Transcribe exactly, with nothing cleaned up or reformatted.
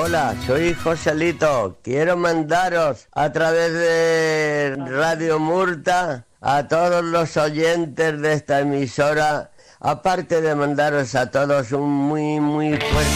Hola, soy Joselito. Quiero mandaros a través de Radio Murta a todos los oyentes de esta emisora, aparte de mandaros a todos un muy, muy fuerte